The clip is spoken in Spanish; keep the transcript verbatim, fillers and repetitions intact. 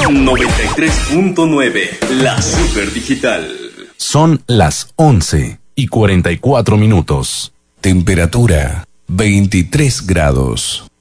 noventa y tres punto nueve, la Super Digital. Son las once y cuarenta y cuatro minutos. Temperatura veintitrés grados.